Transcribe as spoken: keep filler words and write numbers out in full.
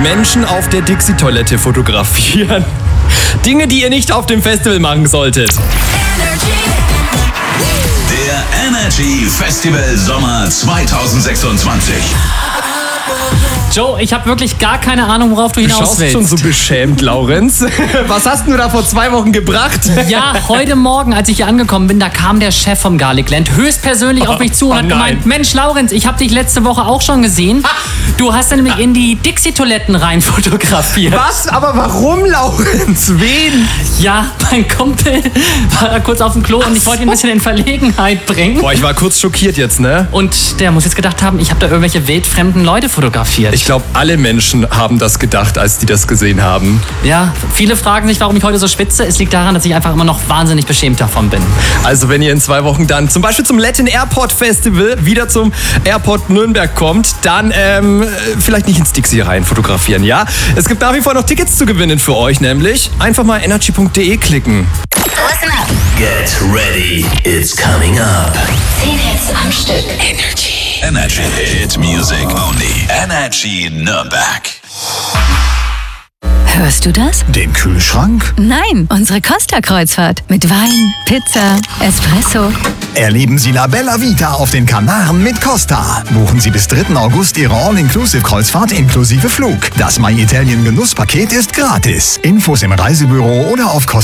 Menschen auf der Dixie-Toilette fotografieren. Dinge, die ihr nicht auf dem Festival machen solltet. Der Energy Festival Sommer zwanzig sechsundzwanzig. Joe, ich habe wirklich gar keine Ahnung, worauf du hinaus Du schaust willst. schon so beschämt, Laurenz. Was hast du da vor zwei Wochen gebracht? Ja, heute Morgen, als ich hier angekommen bin, da kam der Chef vom Garlic Land höchstpersönlich auf mich zu und Oh, hat nein. gemeint, Mensch, Laurenz, ich habe dich letzte Woche auch schon gesehen. Du hast ja nämlich in die Dixie-Toiletten rein fotografiert. Was? Aber warum, Laurenz? Wen? Ja, mein Kumpel war da kurz auf dem Klo und ich wollte ihn ein bisschen in Verlegenheit bringen. Boah, ich war kurz schockiert jetzt, ne? Und der muss jetzt gedacht haben, ich habe da irgendwelche wildfremden Leute fotografiert. Ich glaube, alle Menschen haben das gedacht, als die das gesehen haben. Ja, viele fragen sich, warum ich heute so schwitze. Es liegt daran, dass ich einfach immer noch wahnsinnig beschämt davon bin. Also wenn ihr in zwei Wochen dann zum Beispiel zum Latin Airport Festival wieder zum Airport Nürnberg kommt, dann ähm, vielleicht nicht ins Dixie rein fotografieren, ja? Es gibt nach wie vor noch Tickets zu gewinnen für euch, nämlich einfach mal energy punkt de klicken. Listen up. Get ready, it's coming up. Zehn Hits am Stück. Energy. Energy. Hit music only. Energy Nürnberg. Hörst du das? Den Kühlschrank? Nein, unsere Costa-Kreuzfahrt. Mit Wein, Pizza, Espresso. Erleben Sie La Bella Vita auf den Kanaren mit Costa. Buchen Sie bis dritten August Ihre All-Inclusive-Kreuzfahrt inklusive Flug. Das My Italien Genusspaket ist gratis. Infos im Reisebüro oder auf Costa.